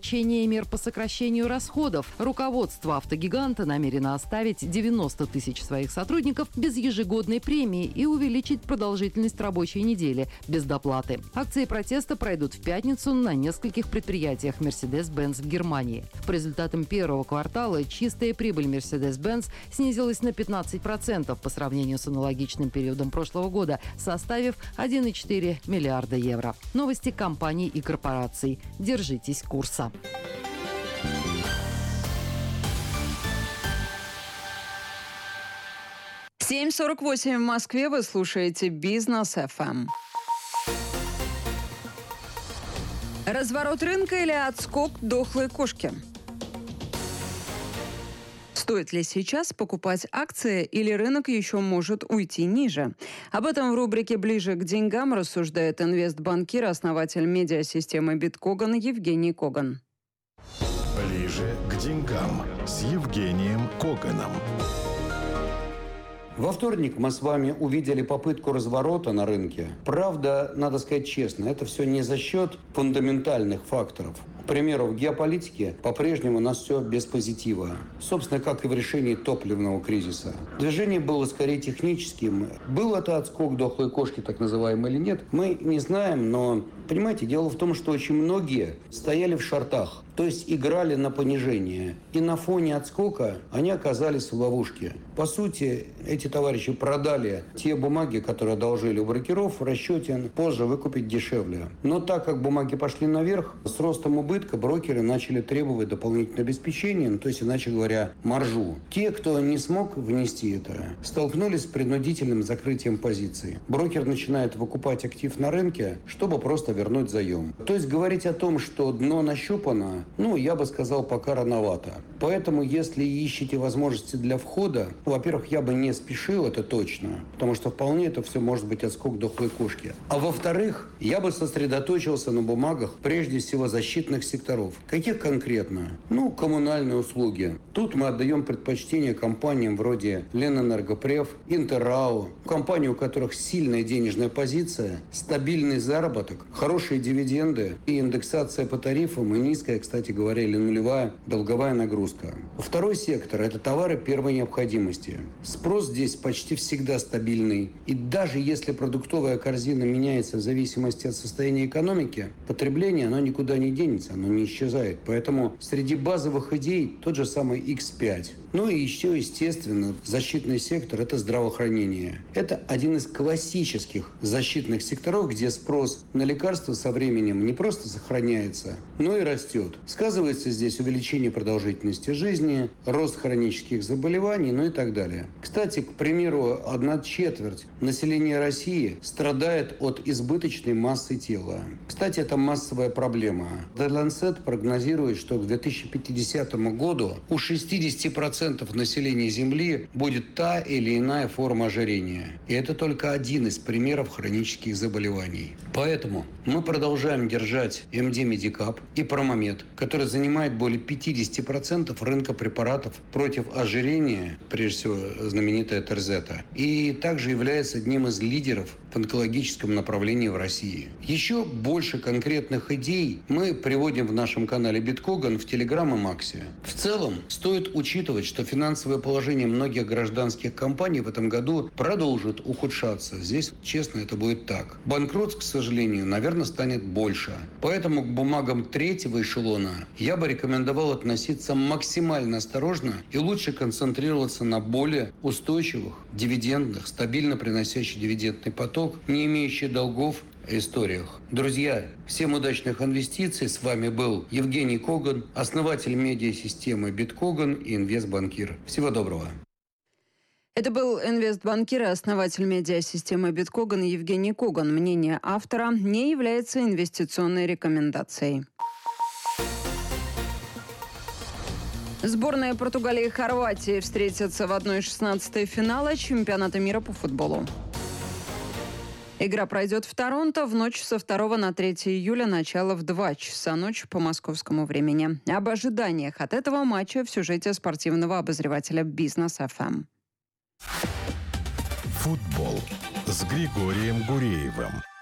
ужесточение мер по сокращению расходов. Руководство автогиганта намерено оставить 90 тысяч своих сотрудников без ежегодной премии и увеличить продолжительность рабочей недели без доплаты. Акции протеста пройдут в пятницу на нескольких предприятиях Mercedes-Benz в Германии. По результатам первого квартала чистая прибыль Mercedes-Benz снизилась на 15% по сравнению с аналогичным периодом прошлого года, составив 1,4 миллиарда евро. Новости компаний и корпораций. Держитесь курса. В 7:48 в Москве. Вы слушаете Бизнес ФМ. Разворот рынка или отскок дохлой кошки? Стоит ли сейчас покупать акции или рынок еще может уйти ниже? Об этом в рубрике «Ближе к деньгам» рассуждает инвестбанкир, основатель медиасистемы «Биткоган» Евгений Коган. Ближе к деньгам с Евгением Коганом. Во вторник мы с вами увидели попытку разворота на рынке. Правда, надо сказать честно, это все не за счет фундаментальных факторов. К примеру, в геополитике по-прежнему у нас все без позитива. Собственно, как и в решении топливного кризиса. Движение было скорее техническим. Был это отскок дохлой кошки, так называемый, или нет, мы не знаем, но, понимаете, дело в том, что очень многие стояли в шортах, то есть играли на понижение. И на фоне отскока они оказались в ловушке. По сути, эти товарищи продали те бумаги, которые одолжили у брокеров, в расчете позже выкупить дешевле. Но так как бумаги пошли наверх, с ростом убытка брокеры начали требовать дополнительное обеспечение, то есть, иначе говоря, маржу. Те, кто не смог внести это, столкнулись с принудительным закрытием позиций. Брокер начинает выкупать актив на рынке, чтобы просто вернуть заем. То есть говорить о том, что дно нащупано, я бы сказал, пока рановато. Поэтому, если ищете возможности для входа, во-первых, я бы не спешил, это точно, потому что вполне это все может быть отскок дохлой кошки. А во-вторых, я бы сосредоточился на бумагах, прежде всего, защитных секторов. Каких конкретно? Коммунальные услуги. Тут мы отдаем предпочтение компаниям вроде Ленэнергопрев, Интеррау, компании, у которых сильная денежная позиция, стабильный заработок, хорошие дивиденды и индексация по тарифам, и низкая, кстати говоря, или нулевая долговая нагрузка. Второй сектор – это товары первой необходимости. Спрос здесь почти всегда стабильный. И даже если продуктовая корзина меняется в зависимости от состояния экономики, потребление, оно никуда не денется, оно не исчезает. Поэтому среди базовых идей тот же самый X5. И еще, естественно, защитный сектор – это здравоохранение. Это один из классических защитных секторов, где спрос на лекарства со временем не просто сохраняется, но и растет. Сказывается здесь увеличение продолжительности жизни, рост хронических заболеваний, и так далее. Кстати, к примеру, 1/4 населения России страдает от избыточной массы тела. Кстати, это массовая проблема. The Lancet прогнозирует, что к 2050 году у 60% населения Земли будет та или иная форма ожирения. И это только один из примеров хронических заболеваний. Поэтому мы продолжаем держать МД Медикап и Промомед, который занимает более 50% рынка препаратов против ожирения, прежде всего знаменитая Терзета, и также является одним из лидеров в онкологическом направлении в России. Еще больше конкретных идей мы приводим в нашем канале Биткоган, в Телеграм и Максе. В целом, стоит учитывать, что финансовое положение многих гражданских компаний в этом году продолжит ухудшаться. Здесь, честно, это будет так. Банкротств, к сожалению, наверное, станет больше. Поэтому к бумагам третьего эшелона я бы рекомендовал относиться максимально осторожно и лучше концентрироваться на более устойчивых, дивидендных, стабильно приносящих дивидендный поток, не имеющий долгов, историях. Друзья, всем удачных инвестиций. С вами был Евгений Коган, основатель медиасистемы Биткоган и инвестбанкир. Всего доброго. Это был инвестбанкир и основатель медиасистемы Биткоган Евгений Коган. Мнение автора не является инвестиционной рекомендацией. Сборные Португалии и Хорватии встретятся в 1/16 финала чемпионата мира по футболу. Игра пройдет в Торонто в ночь со 2 на 3 июля, начало в 2 часа ночи по московскому времени. Об ожиданиях от этого матча в сюжете спортивного обозревателя Бизнес ФМ. Футбол с Григорием Гуреевым.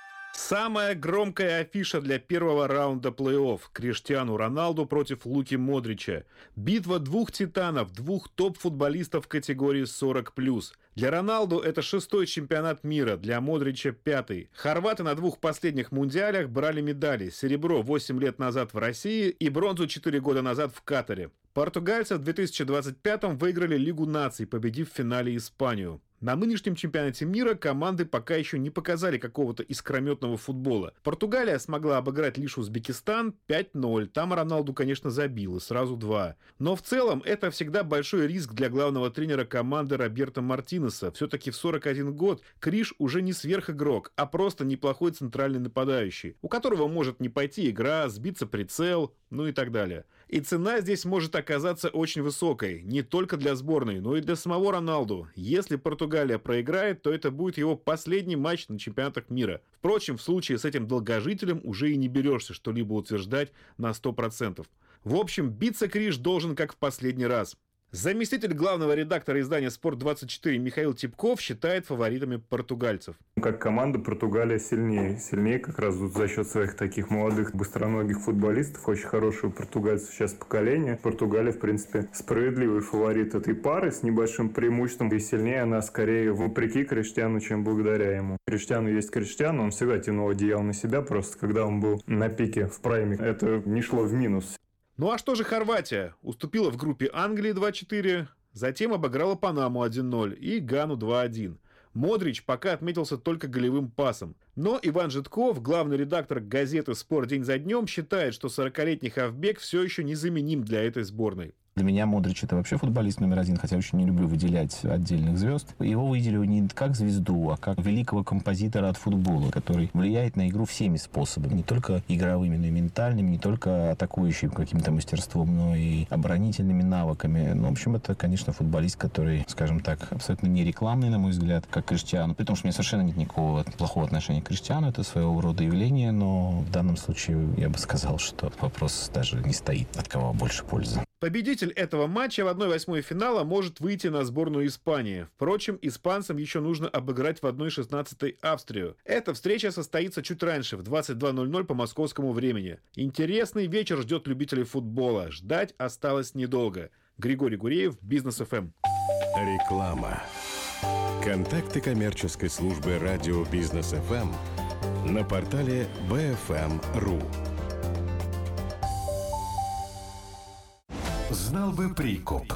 Самая громкая афиша для первого раунда плей-офф – Криштиану Роналду против Луки Модрича. Битва двух титанов, двух топ-футболистов в категории 40+. Для Роналду это 6-й чемпионат мира, для Модрича 5-й. Хорваты на двух последних мундиалях брали медали. Серебро 8 лет назад в России и бронзу 4 года назад в Катаре. Португальцы в 2025-м выиграли Лигу наций, победив в финале Испанию. На нынешнем чемпионате мира команды пока еще не показали какого-то искрометного футбола. Португалия смогла обыграть лишь Узбекистан 5-0. Там Роналду, конечно, забил, и сразу 2. Но в целом это всегда большой риск для главного тренера команды Роберто Мартинеса. Все-таки в 41 год Криш уже не сверхигрок, а просто неплохой центральный нападающий, у которого может не пойти игра, сбиться прицел, ну и так далее. И цена здесь может оказаться очень высокой, не только для сборной, но и для самого Роналду. Если Португалия проиграет, то это будет его последний матч на чемпионатах мира. Впрочем, в случае с этим долгожителем уже и не берешься что-либо утверждать на 100%. В общем, биться Криш должен как в последний раз. Заместитель главного редактора издания «Спорт-24» Михаил Типков считает фаворитами португальцев. Как команда Португалия сильнее. Сильнее как раз за счет своих таких молодых, быстроногих футболистов. Очень хорошего португальцев сейчас поколение. Португалия, в принципе, справедливый фаворит этой пары с небольшим преимуществом. И сильнее она скорее вопреки Криштиану, чем благодаря ему. Криштиану есть Криштиану. Он всегда тянул одеяло на себя. Просто когда он был на пике в прайме, это не шло в минус. Ну а что же Хорватия? Уступила в группе Англии 2-4, затем обыграла Панаму 1-0 и Гану 2-1. Модрич пока отметился только голевым пасом. Но Иван Житков, главный редактор газеты «Спорт день за днем», считает, что 40-летний хавбек все еще незаменим для этой сборной. Для меня Модрич — это вообще футболист номер один, хотя очень не люблю выделять отдельных звезд. Его выделили не как звезду, а как великого композитора от футбола, который влияет на игру всеми способами. Не только игровыми, но и ментальными, не только атакующим каким-то мастерством, но и оборонительными навыками. Ну, в общем, это, конечно, футболист, который, скажем так, абсолютно не рекламный, на мой взгляд, как Криштиану. При том, что у меня совершенно нет никакого плохого отношения к Криштиану. Это своего рода явление, но в данном случае я бы сказал, что вопрос даже не стоит, от кого больше пользы. Победитель этого матча в 1/8 финала может выйти на сборную Испании. Впрочем, испанцам еще нужно обыграть в 1/16 Австрию. Эта встреча состоится чуть раньше, в 22:00 по московскому времени. Интересный вечер ждет любителей футбола. Ждать осталось недолго. Григорий Гуреев, Бизнес ФМ. Реклама. Контакты коммерческой службы радио Бизнес ФМ на портале bfm.ru. Знал бы Прикуп.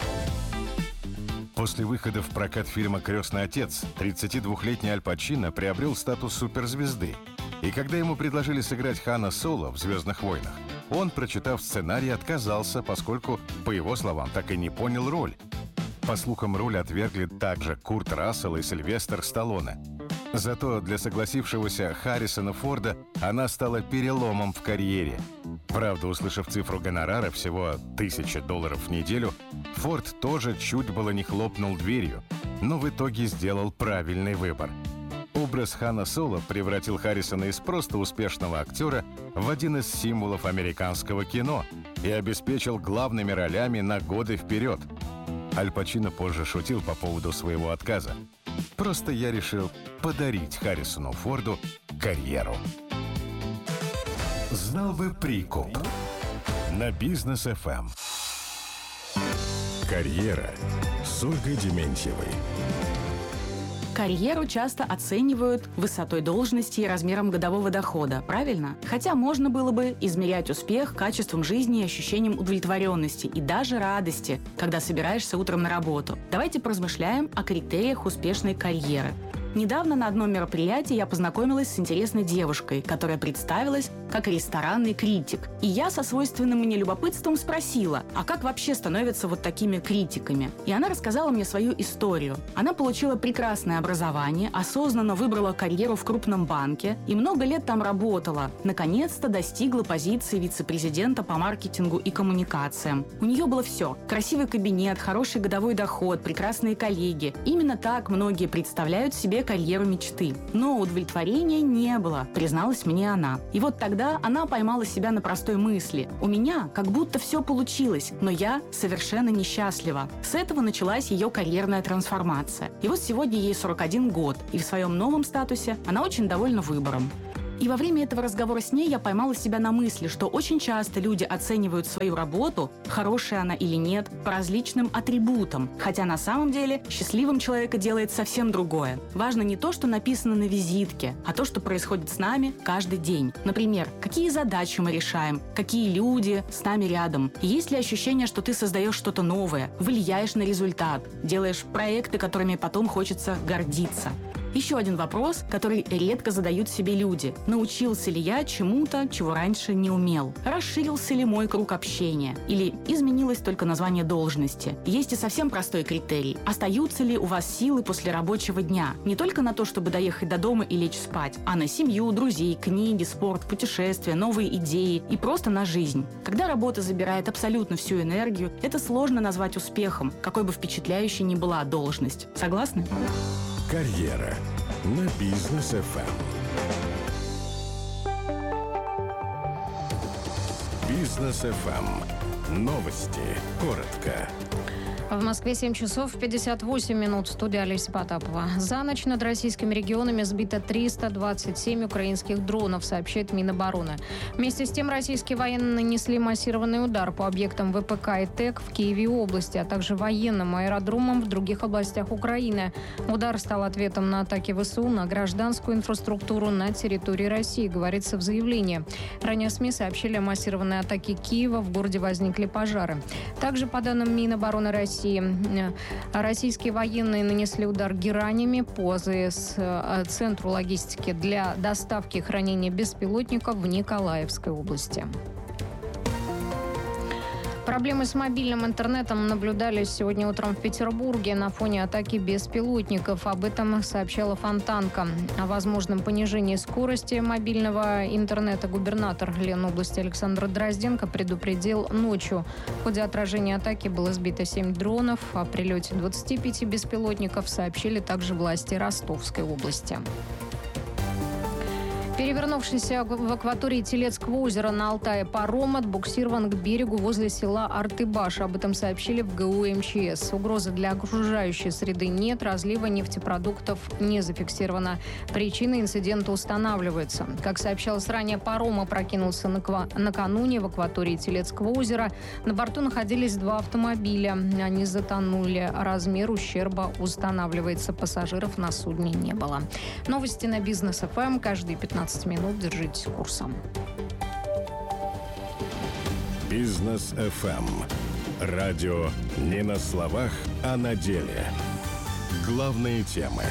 После выхода в прокат фильма «Крестный отец» 32-летний Аль Пачино приобрел статус суперзвезды. И когда ему предложили сыграть Хана Соло в «Звездных войнах», он, прочитав сценарий, отказался, поскольку, по его словам, так и не понял роль. По слухам, роль отвергли также Курт Рассел и Сильвестр Сталлоне. Зато для согласившегося Харрисона Форда она стала переломом в карьере. Правда, услышав цифру гонорара всего $1000 в неделю, Форд тоже чуть было не хлопнул дверью, но в итоге сделал правильный выбор. Образ Хана Соло превратил Харрисона из просто успешного актера в один из символов американского кино и обеспечил главными ролями на годы вперед. Аль Пачино позже шутил по поводу своего отказа. «Просто я решил подарить Харрисону Форду карьеру». Знал бы Прикуп. На Бизнес ФМ. Карьера с Ольгой Дементьевой. Карьеру часто оценивают высотой должности и размером годового дохода, правильно? Хотя можно было бы измерять успех качеством жизни и ощущением удовлетворенности и даже радости, когда собираешься утром на работу. Давайте поразмышляем о критериях успешной карьеры. Недавно на одном мероприятии я познакомилась с интересной девушкой, которая представилась как ресторанный критик. И я со свойственным мне любопытством спросила, а как вообще становятся вот такими критиками? И она рассказала мне свою историю. Она получила прекрасное образование, осознанно выбрала карьеру в крупном банке и много лет там работала. Наконец-то достигла позиции вице-президента по маркетингу и коммуникациям. У нее было все. Красивый кабинет, хороший годовой доход, прекрасные коллеги. Именно так многие представляют себе карьеру мечты. Но удовлетворения не было, призналась мне она. И вот тогда она поймала себя на простой мысли. У меня как будто все получилось, но я совершенно несчастлива. С этого началась ее карьерная трансформация. И вот сегодня ей 41 год, и в своем новом статусе она очень довольна выбором. И во время этого разговора с ней я поймала себя на мысли, что очень часто люди оценивают свою работу, хорошая она или нет, по различным атрибутам. Хотя на самом деле счастливым человека делает совсем другое. Важно не то, что написано на визитке, а то, что происходит с нами каждый день. Например, какие задачи мы решаем, какие люди с нами рядом. И есть ли ощущение, что ты создаешь что-то новое, влияешь на результат, делаешь проекты, которыми потом хочется гордиться. Еще один вопрос, который редко задают себе люди. Научился ли я чему-то, чего раньше не умел? Расширился ли мой круг общения? Или изменилось только название должности? Есть и совсем простой критерий. Остаются ли у вас силы после рабочего дня? Не только на то, чтобы доехать до дома и лечь спать, а на семью, друзей, книги, спорт, путешествия, новые идеи и просто на жизнь. Когда работа забирает абсолютно всю энергию, это сложно назвать успехом, какой бы впечатляющей ни была должность. Согласны? Карьера на Бизнес ФМ. Бизнес ФМ. Новости. Коротко. В Москве 7 часов 58 минут. В студии Олеся Потапова. За ночь над российскими регионами сбито 327 украинских дронов, сообщает Минобороны. Вместе с тем российские военные нанесли массированный удар по объектам ВПК и ТЭК в Киеве и области, а также военным аэродромам в других областях Украины. Удар стал ответом на атаки ВСУ на гражданскую инфраструктуру на территории России, говорится в заявлении. Ранее СМИ сообщили о массированной атаке Киева. В городе возникли пожары. Также, по данным Минобороны России, российские военные нанесли удар геранями по АЗС, центру логистики для доставки и хранения беспилотников в Николаевской области. Проблемы с мобильным интернетом наблюдались сегодня утром в Петербурге на фоне атаки беспилотников. Об этом сообщала Фонтанка. О возможном понижении скорости мобильного интернета губернатор Ленобласти Александр Дрозденко предупредил ночью. В ходе отражения атаки было сбито 7 дронов. О прилете 25 беспилотников сообщили также власти Ростовской области. Перевернувшийся в акватории Телецкого озера на Алтае паром отбуксирован к берегу возле села Артыбаш. Об этом сообщили в ГУ МЧС. Угрозы для окружающей среды нет, разлива нефтепродуктов не зафиксировано. Причины инцидента устанавливаются. Как сообщалось ранее, паром опрокинулся накануне в акватории Телецкого озера. На борту находились 2 автомобиля. Они затонули. Размер ущерба устанавливается. Пассажиров на судне не было. Новости на Бизнес ФМ каждые 15 минут. Держитесь курсом. Бизнес ФМ. Радио не на словах, а на деле. Главные темы.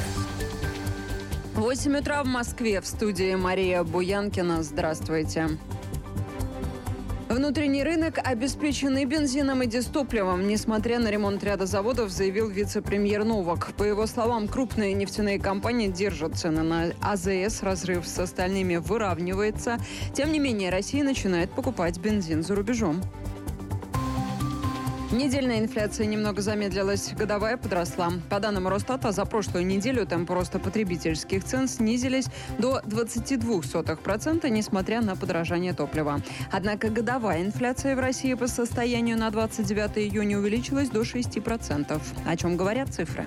8 утра в Москве. В студии Мария Буянкина. Здравствуйте. Внутренний рынок обеспечен и бензином, и дизтопливом. Несмотря на ремонт ряда заводов, заявил вице-премьер Новак. По его словам, крупные нефтяные компании держат цены на АЗС. Разрыв с остальными выравнивается. Тем не менее, Россия начинает покупать бензин за рубежом. Недельная инфляция немного замедлилась, годовая подросла. По данным Росстата, за прошлую неделю темпы роста потребительских цен снизились до 0,22%, несмотря на подорожание топлива. Однако годовая инфляция в России по состоянию на 29 июня увеличилась до 6%. О чем говорят цифры?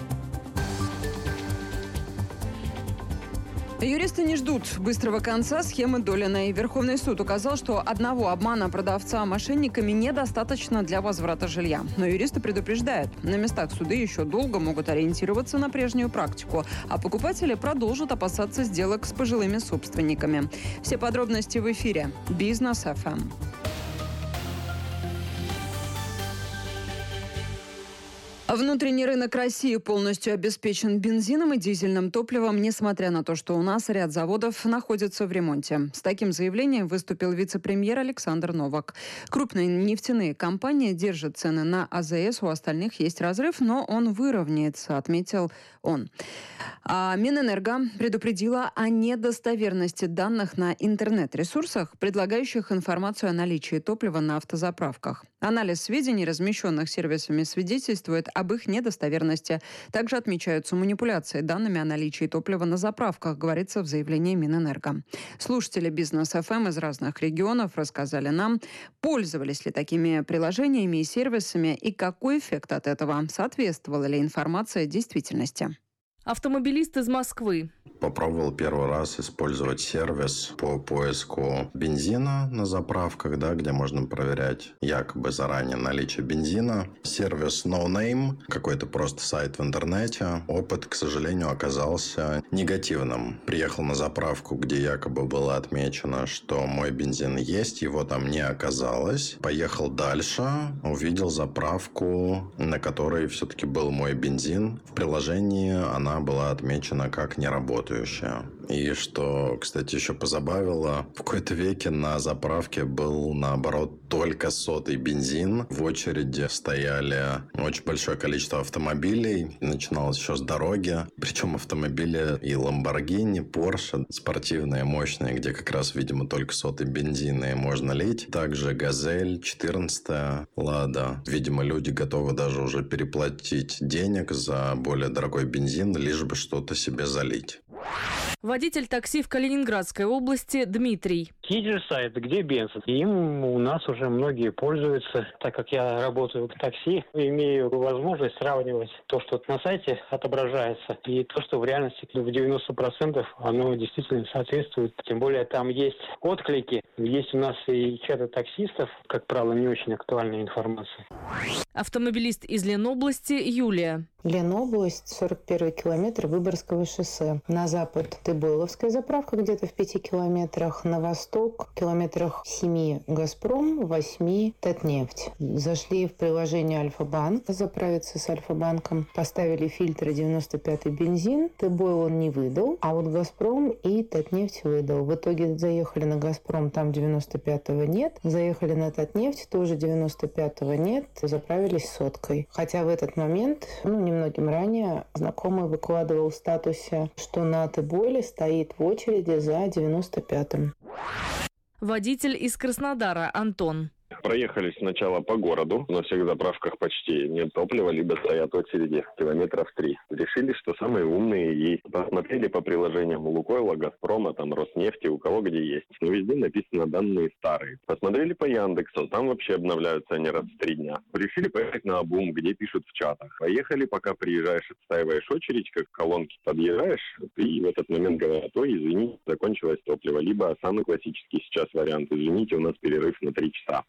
Юристы не ждут быстрого конца схемы Долиной. Верховный суд указал, что одного обмана продавца мошенниками недостаточно для возврата жилья. Но юристы предупреждают, на местах суды еще долго могут ориентироваться на прежнюю практику, а покупатели продолжат опасаться сделок с пожилыми собственниками. Все подробности в эфире. Бизнес ФМ. Внутренний рынок России полностью обеспечен бензином и дизельным топливом, несмотря на то, что у нас ряд заводов находится в ремонте. С таким заявлением выступил вице-премьер Александр Новак. Крупные нефтяные компании держат цены на АЗС, у остальных есть разрыв, но он выровняется, отметил он. А Минэнерго предупредила о недостоверности данных на интернет-ресурсах, предлагающих информацию о наличии топлива на автозаправках. Анализ сведений, размещенных сервисами, свидетельствует об их недостоверности. Также отмечаются манипуляции данными о наличии топлива на заправках, говорится в заявлении Минэнерго. Слушатели Бизнес ФМ из разных регионов рассказали нам, пользовались ли такими приложениями и сервисами и какой эффект от этого, соответствовала ли информация действительности. Автомобилист из Москвы. Попробовал первый раз использовать сервис по поиску бензина на заправках, где можно проверять якобы заранее наличие бензина. Сервис No Name, какой-то просто сайт в интернете. Опыт, к сожалению, оказался негативным. Приехал на заправку, где якобы было отмечено, что мой бензин есть, его там не оказалось. Поехал дальше, увидел заправку, на которой все-таки был мой бензин. В приложении она была отмечена как неработающая. И что, кстати, еще позабавило, в какой-то веке на заправке был, наоборот, только сотый бензин. В очереди стояли очень большое количество автомобилей. Начиналось еще с дороги. Причем автомобили и Lamborghini, Porsche, спортивные, мощные, где как раз, видимо, только сотый бензин и можно лить. Также Газель, 14-я, Лада. Видимо, люди готовы даже уже переплатить денег за более дорогой бензин, лишь бы что-то себе залить. Водитель такси в Калининградской области Дмитрий. Есть же сайт, где бензин. Им у нас уже многие пользуются. Так как я работаю в такси, имею возможность сравнивать то, что на сайте отображается, и то, что в реальности в 90% оно действительно соответствует. Тем более там есть отклики. Есть у нас и чаты таксистов, как правило, не очень актуальная информация. Автомобилист из Ленобласти Юлия. Ленобласть, 41-й километр Выборгского шоссе. На запад Тыбыловская заправка где-то в 5 километрах. На восток километрах 7 Газпром, 8 Татнефть. Зашли в приложение Альфа-Банк, заправиться с Альфа-Банком. Поставили фильтры 95-й бензин. Тыбойл он не выдал, а вот Газпром и Татнефть выдал. В итоге заехали на Газпром, там 95-го нет. Заехали на Татнефть, тоже 95-го нет. Заправились соткой. Хотя в этот момент, немногим ранее, знакомый выкладывал в статусе, что на Тыбойле стоит в очереди за 95-м. Водитель из Краснодара Антон. Проехали сначала по городу. На всех заправках почти нет топлива, либо стоят очереди километров 3. Решили, что самые умные, и посмотрели по приложениям Лукойла, Газпрома, Роснефти, у кого где есть. Но везде написано данные старые. Посмотрели по Яндексу, там вообще обновляются они раз в 3 дня. Решили поехать на Обум, где пишут в чатах. Поехали, пока приезжаешь, отстаиваешь очередь, как колонки подъезжаешь, и в этот момент говорят: ой, извините, закончилось топливо. Либо самый классический сейчас вариант: извините, у нас перерыв на 3 часа.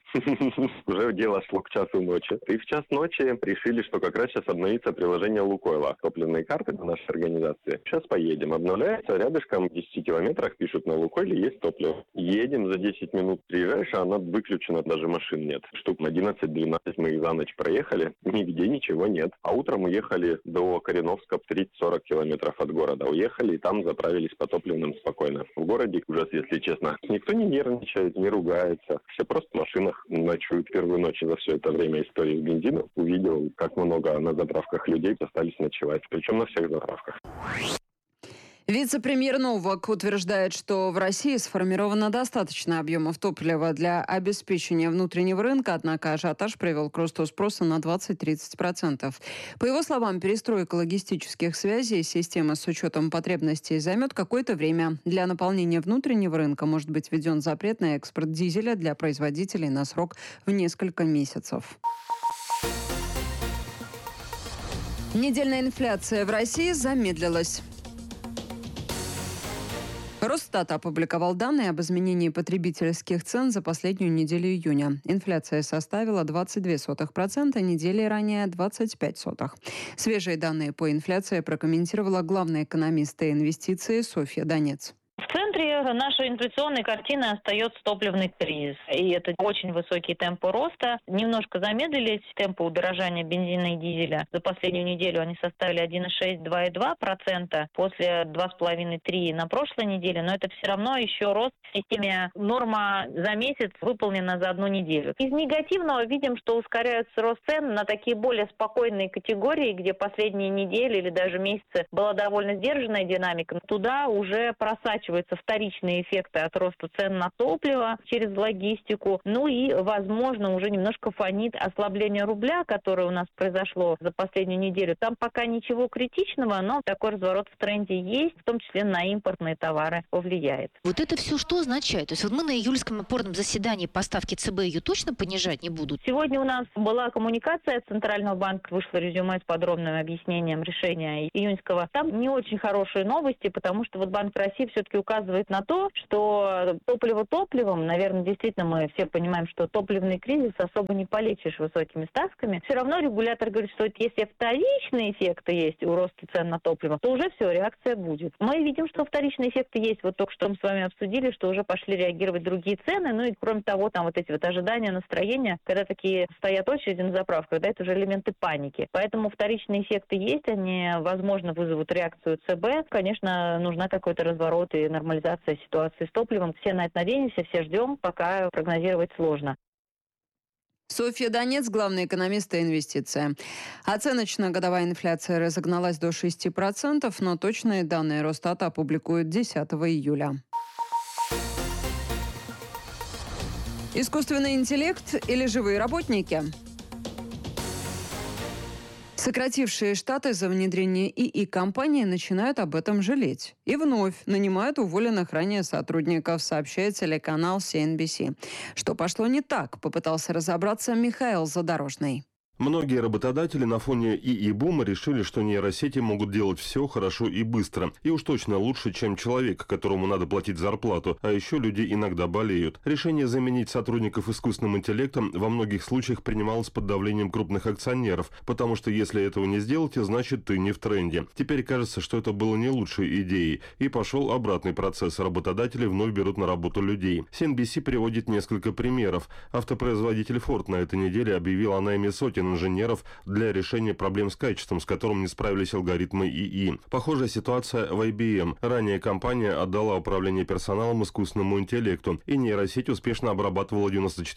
Уже дело шло к часу ночи. И в час ночи решили, что как раз сейчас обновится приложение Лукойла. Топливные карты на нашей организации. Сейчас поедем. Обновляется. Рядышком в 10 километрах пишут: на Лукойле есть топливо. Едем, за 10 минут приезжаешь, а она выключена, даже машин нет. Штук 11-12 мы их за ночь проехали. Нигде ничего нет. А утром уехали до Кореновска 30-40 километров от города. Уехали и там заправились по топливным спокойно. В городе ужас, если честно. Никто не нервничает, не ругается. Все просто в машинах ночуют. Первую ночь за все это время истории с бензином увидел, как много на заправках людей остались ночевать. Причем на всех заправках. Вице-премьер Новак утверждает, что в России сформировано достаточно объемов топлива для обеспечения внутреннего рынка, однако ажиотаж привел к росту спроса на 20-30%. По его словам, перестройка логистических связей и системы с учетом потребностей займет какое-то время. Для наполнения внутреннего рынка может быть введен запрет на экспорт дизеля для производителей на срок в несколько месяцев. Недельная инфляция в России замедлилась. Росстат опубликовал данные об изменении потребительских цен за последнюю неделю июня. Инфляция составила 0,22%, недели ранее 0,25%. Свежие данные по инфляции прокомментировала главный экономист инвестиций Софья Донец. В центре нашей инфляционной картины остается топливный кризис. И это очень высокие темпы роста. Немножко замедлились темпы удорожания бензина и дизеля. За последнюю неделю они составили 1,6-2,2%. После 2,5-3% на прошлой неделе. Но это все равно еще рост в системе. Норма за месяц выполнена за 1 неделю. Из негативного видим, что ускоряется рост цен на такие более спокойные категории, где последние недели или даже месяцы была довольно сдержанная динамика. Туда уже просачивается вторичная вторичные эффекты от роста цен на топливо через логистику. Ну и, возможно, уже немножко фонит ослабление рубля, которое у нас произошло за последнюю неделю. Там пока ничего критичного, но такой разворот в тренде есть, в том числе на импортные товары повлияет. Вот это все что означает? То есть вот мы на июльском опорном заседании поставки ЦБ ее точно понижать не будут? Сегодня у нас была коммуникация Центрального банка, вышло резюме с подробным объяснением решения июньского. Там не очень хорошие новости, потому что вот Банк России все-таки указывает на то, что топливо топливом, наверное, действительно мы все понимаем, что топливный кризис особо не полечишь высокими ставками. Все равно регулятор говорит, что если вторичные эффекты есть у роста цен на топливо, то уже все, реакция будет. Мы видим, что вторичные эффекты есть. Вот только что мы с вами обсудили, что уже пошли реагировать другие цены. Ну и кроме того, там вот эти вот ожидания, настроения, когда такие стоят очереди на заправках, да, это уже элементы паники. Поэтому вторичные эффекты есть, они, возможно, вызовут реакцию ЦБ. Конечно, нужна какой-то разворот и нормализация ситуации с топливом. Все на это надеемся, все ждем, пока прогнозировать сложно. Софья Донец, главный экономист и инвестиция. Оценочная годовая инфляция разогналась до 6%, но точные данные Росстата опубликуют 10 июля. Искусственный интеллект или живые работники? Сократившие штаты за внедрение ИИ компании начинают об этом жалеть. И вновь нанимают уволенных ранее сотрудников, сообщает телеканал CNBC. Что пошло не так, попытался разобраться Михаил Задорожный. Многие работодатели на фоне ИИ-бума решили, что нейросети могут делать все хорошо и быстро. И уж точно лучше, чем человек, которому надо платить зарплату. А еще люди иногда болеют. Решение заменить сотрудников искусственным интеллектом во многих случаях принималось под давлением крупных акционеров. Потому что если этого не сделать, значит ты не в тренде. Теперь кажется, что это было не лучшей идеей. И пошел обратный процесс. Работодатели вновь берут на работу людей. CNBC приводит несколько примеров. Автопроизводитель Ford на этой неделе объявил о найме сотен инженеров для решения проблем с качеством, с которым не справились алгоритмы ИИ. Похожая ситуация в IBM. Ранее компания отдала управление персоналом искусственному интеллекту, и нейросеть успешно обрабатывала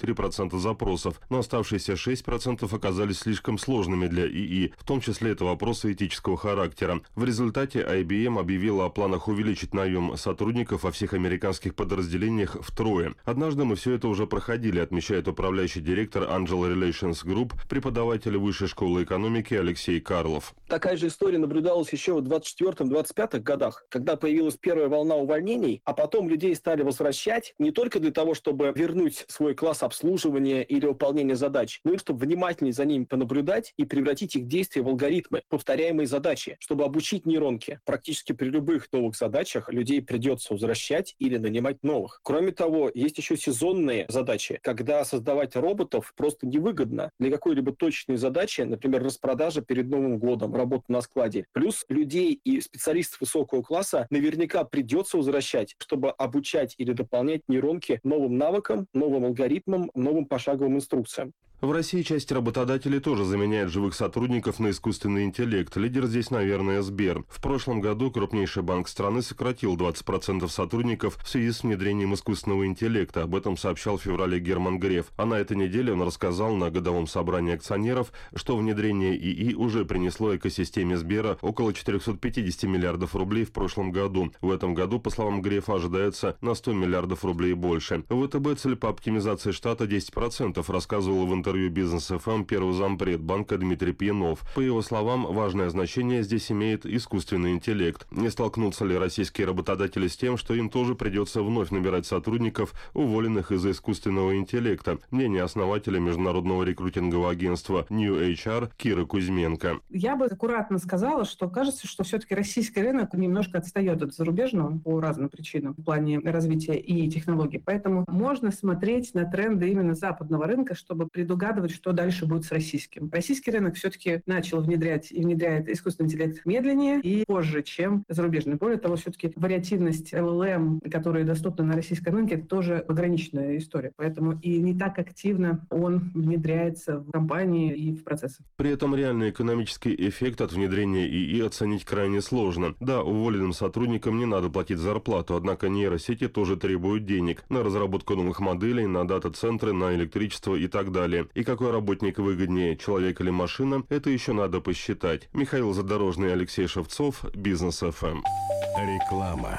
94% запросов, но оставшиеся 6% оказались слишком сложными для ИИ, в том числе это вопросы этического характера. В результате IBM объявила о планах увеличить наем сотрудников во всех американских подразделениях втрое. Однажды мы все это уже проходили, отмечает управляющий директор Angel Relations Group, преподаватель Высшей школы экономики Алексей Карлов. Такая же история наблюдалась еще в 24-25 годах, когда появилась первая волна увольнений, а потом людей стали возвращать не только для того, чтобы вернуть свой класс обслуживания или выполнения задач, но и чтобы внимательнее за ними понаблюдать и превратить их действия в алгоритмы, повторяемые задачи, чтобы обучить нейронки. Практически при любых новых задачах людей придется возвращать или нанимать новых. Кроме того, есть еще сезонные задачи, когда создавать роботов просто невыгодно для какой-либо точной задачи, например, распродажа перед Новым годом, работа на складе. Плюс людей и специалистов высокого класса наверняка придется возвращать, чтобы обучать или дополнять нейронки новым навыкам, новым алгоритмам, новым пошаговым инструкциям. В России часть работодателей тоже заменяет живых сотрудников на искусственный интеллект. Лидер здесь, наверное, Сбер. В прошлом году крупнейший банк страны сократил 20% сотрудников в связи с внедрением искусственного интеллекта. Об этом сообщал в феврале Герман Греф. А на этой неделе он рассказал на годовом собрании акционеров, что внедрение ИИ уже принесло экосистеме Сбера около 450 миллиардов рублей в прошлом году. В этом году, по словам Грефа, ожидается на 100 миллиардов рублей больше. ВТБ цель по оптимизации штата 10%, рассказывал в интервью «Бизнес ФМ» первый зампред банка Дмитрий Пьянов. По его словам, важное значение здесь имеет искусственный интеллект. Не столкнутся ли российские работодатели с тем, что им тоже придется вновь набирать сотрудников, уволенных из-за искусственного интеллекта? Мнение основателя международного рекрутингового агентства New HR Киры Кузьменко. Я бы аккуратно сказала, что кажется, что все-таки российский рынок немножко отстает от зарубежного по разным причинам в плане развития и технологий. Поэтому можно смотреть на тренды именно западного рынка, чтобы предугадывать, что дальше будет с российским. Российский рынок все-таки начал внедрять и внедряет искусственный интеллект медленнее и позже, чем зарубежный. Более того, все-таки вариативность LLM, которые доступны на российском рынке, это тоже ограниченная история. Поэтому и не так активно он внедряется в компании и в процессы. При этом реальный экономический эффект от внедрения ИИ оценить крайне сложно. Да, уволенным сотрудникам не надо платить зарплату, однако нейросети тоже требуют денег на разработку новых моделей, на дата-центры, на электричество и так далее. И какой работник выгоднее, человек или машина, это еще надо посчитать. Михаил Задорожный, Алексей Шевцов, Бизнес ФМ. Реклама.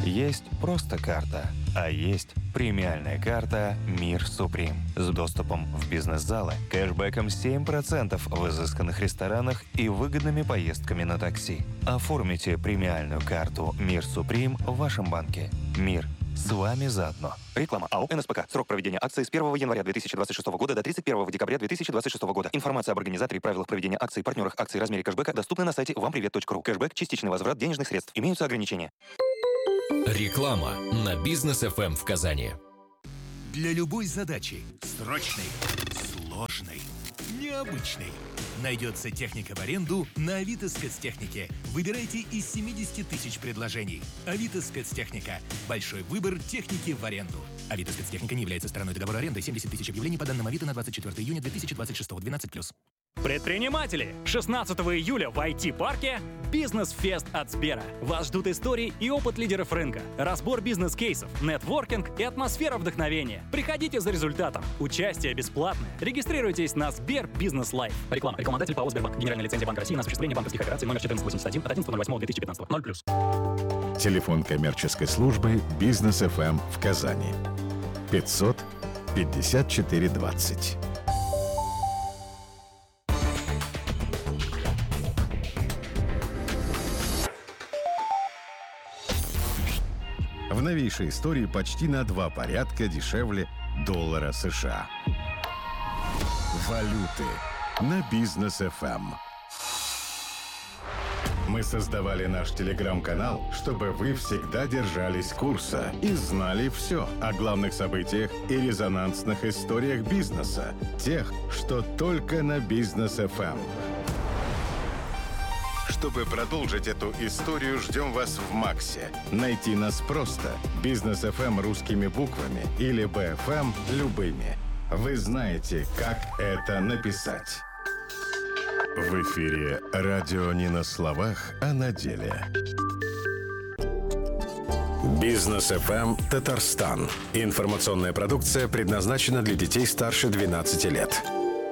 Есть просто карта, а есть премиальная карта «Мир Суприм» с доступом в бизнес-залы, кэшбэком 7% в изысканных ресторанах и выгодными поездками на такси. Оформите премиальную карту «Мир Суприм» в вашем банке. Мир с вами заодно. Реклама. АО «НСПК». Срок проведения акции с 1 января 2026 года до 31 декабря 2026 года. Информация об организаторе и правилах проведения акций, партнерах акций и размере кэшбэка доступна на сайте вампривет.ру. Кэшбэк – частичный возврат денежных средств. Имеются ограничения. Реклама на Бизнес ФМ в Казани. Для любой задачи – срочной, сложной, необычной – найдется техника в аренду на Авито Спецтехнике. Выбирайте из 70 тысяч предложений. Авито Спецтехника. Большой выбор техники в аренду. Авито Спецтехника не является стороной договора аренды. 70 тысяч объявлений по данным Авито на 24 июня 2026. 12+. Предприниматели! 16 июля в IT-парке «Бизнес-фест» от Сбера. Вас ждут истории и опыт лидеров рынка, разбор бизнес-кейсов, нетворкинг и атмосфера вдохновения. Приходите за результатом. Участие бесплатное. Регистрируйтесь на Сбер Бизнес Лайф. Реклама. Рекламодатель ПАО «Сбербанк». Генеральная лицензия Банка России на осуществление банковских операций номер 1481 от 11.08.2015. 0+. Телефон коммерческой службы «Бизнес ФМ» в Казани. 500 54 20. В новейшей истории почти на 2 порядка дешевле доллара США. Валюты на Бизнес ФМ. Мы создавали наш телеграм-канал, чтобы вы всегда держались курса и знали все о главных событиях и резонансных историях бизнеса, тех, что только на Бизнес ФМ. Чтобы продолжить эту историю, ждем вас в Максе. Найти нас просто. Бизнес ФМ русскими буквами или БФМ любыми. Вы знаете, как это написать. В эфире радио не на словах, а на деле. Бизнес ФМ Татарстан. Информационная продукция предназначена для детей старше 12 лет.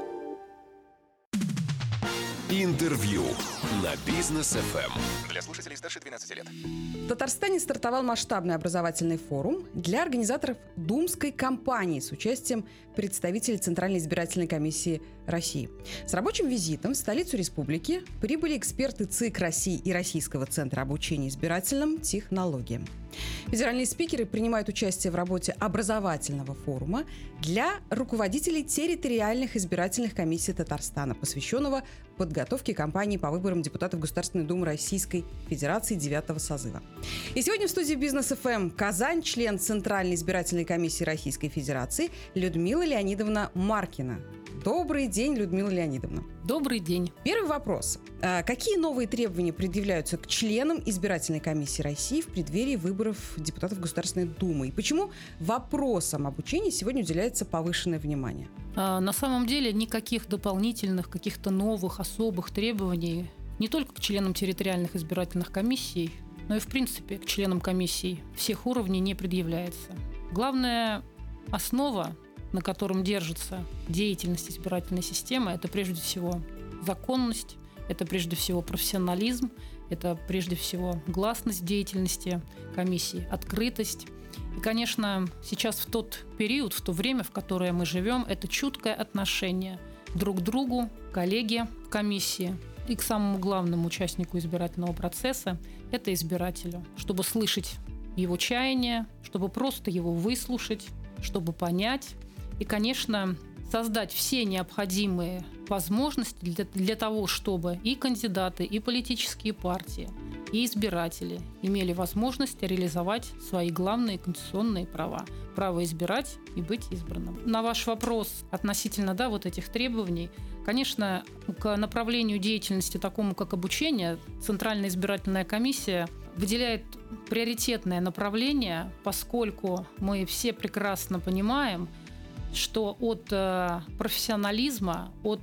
Интервью на Бизнес ФМ. Для слушателей старше 12 лет. В Татарстане стартовал масштабный образовательный форум для организаторов Думской кампании с участием представителей Центральной избирательной комиссии России. С рабочим визитом в столицу республики прибыли эксперты ЦИК России и Российского центра обучения избирательным технологиям. Федеральные спикеры принимают участие в работе образовательного форума для руководителей территориальных избирательных комиссий Татарстана, посвященного подготовке кампании по выборам депутатов Государственной Думы Российской Федерации 9-го созыва. И сегодня в студии Бизнес ФМ Казань член Центральной избирательной комиссии Российской Федерации Людмила Леонидовна Маркина. Добрый день, Людмила Леонидовна. Добрый день. Первый вопрос. Какие новые требования предъявляются к членам избирательной комиссии России в преддверии выборов депутатов Государственной Думы? И почему вопросам обучения сегодня уделяется повышенное внимание? На самом деле никаких дополнительных, каких-то новых, особых требований не только к членам территориальных избирательных комиссий, но и, в принципе, к членам комиссий всех уровней не предъявляется. Главная основа, на котором держится деятельность избирательной системы, это прежде всего законность, это прежде всего профессионализм, это прежде всего гласность деятельности комиссии, открытость. И, конечно, сейчас в тот период, в то время, в которое мы живем, это чуткое отношение друг к другу, коллеге комиссии и к самому главному участнику избирательного процесса – это избирателю, чтобы слышать его чаяния, чтобы просто его выслушать, чтобы понять и, конечно, создать все необходимые возможности для того, чтобы и кандидаты, и политические партии, и избиратели имели возможность реализовать свои главные конституционные права. Право избирать и быть избранным. На ваш вопрос относительно вот этих требований, конечно, к направлению деятельности такому, как обучение, Центральная избирательная комиссия выделяет приоритетное направление, поскольку мы все прекрасно понимаем, что от профессионализма, от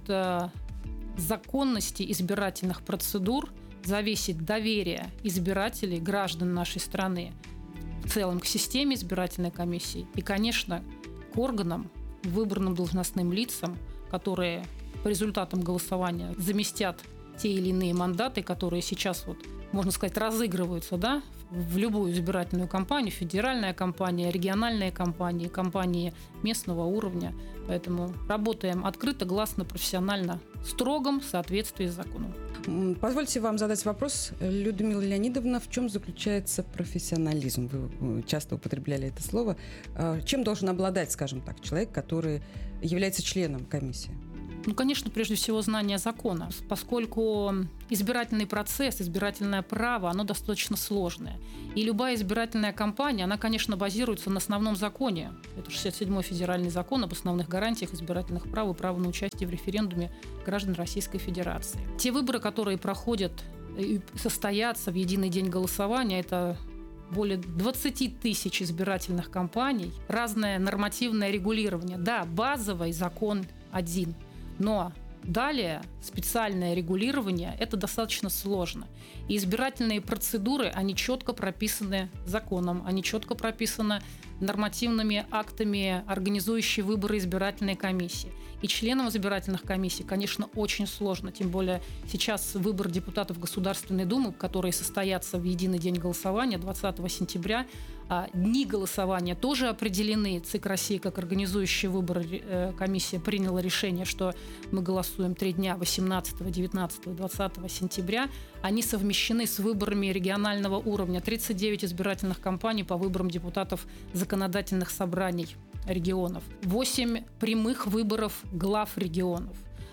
законности избирательных процедур зависит доверие избирателей, граждан нашей страны в целом к системе избирательной комиссии и, конечно, к органам, выбранным должностным лицам, которые по результатам голосования заместят те или иные мандаты, которые сейчас, вот, можно сказать, разыгрываются, да, в любую избирательную кампанию, федеральная кампания, региональные кампании, кампании местного уровня. Поэтому работаем открыто, гласно, профессионально, в строгом соответствии с законом. Позвольте вам задать вопрос, Людмила Леонидовна, в чем заключается профессионализм? Вы часто употребляли это слово. Чем должен обладать, скажем так, человек, который является членом комиссии? Ну, конечно, прежде всего знание закона, поскольку избирательный процесс, избирательное право, оно достаточно сложное. И любая избирательная кампания, она, конечно, базируется на основном законе. Это 67-й федеральный закон об основных гарантиях избирательных прав и права на участие в референдуме граждан Российской Федерации. Те выборы, которые проходят и состоятся в единый день голосования, это более 20 тысяч избирательных кампаний, разное нормативное регулирование. Да, базовый закон один. Но далее специальное регулирование – это достаточно сложно. И избирательные процедуры, они четко прописаны законом, они четко прописаны нормативными актами, организующие выборы избирательной комиссии. И членам избирательных комиссий, конечно, очень сложно. Тем более сейчас выбор депутатов Государственной Думы, которые состоятся в единый день голосования 20 сентября, дни голосования тоже определены. ЦИК России, как организующий выборы, комиссия приняла решение, что мы голосуем 3 дня 18, 19, 20 сентября. Они совмещены с выборами регионального уровня. 39 избирательных кампаний по выборам депутатов законодательных собраний регионов. 8 прямых выборов глав регионов.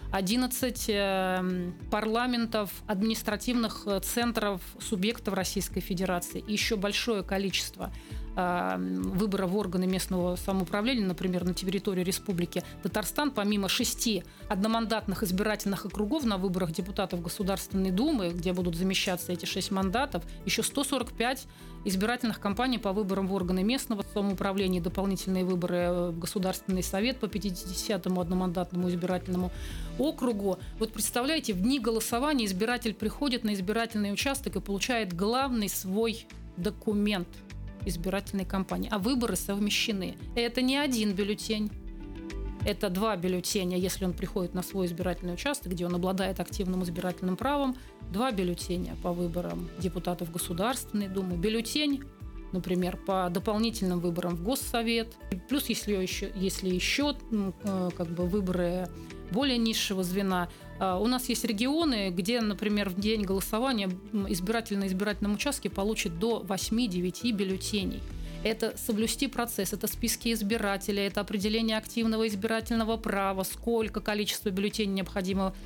11 парламентов, административных центров субъектов Российской Федерации. И еще большое количество выборов в органы местного самоуправления, например, на территории Республики Татарстан, помимо 6 одномандатных избирательных округов на выборах депутатов Государственной Думы, где будут замещаться эти 6 мандатов, еще 145 избирательных кампаний по выборам в органы местного самоуправления, дополнительные выборы в Государственный совет по 50-му одномандатному избирательному округу. Вот представляете, в дни голосования избиратель приходит на избирательный участок и получает главный свой документ избирательной кампании. А выборы совмещены. Это не один бюллетень. Это 2 бюллетеня, если он приходит на свой избирательный участок, где он обладает активным избирательным правом. 2 бюллетеня по выборам депутатов Государственной Думы. Бюллетень, например, по дополнительным выборам в Госсовет. Плюс, если еще выборы более низшего звена. У нас есть регионы, где, например, в день голосования избиратель на избирательном участке получит до 8-9 бюллетеней. Это соблюсти процесс, это списки избирателей, это определение активного избирательного права, сколько количество бюллетеней необходимо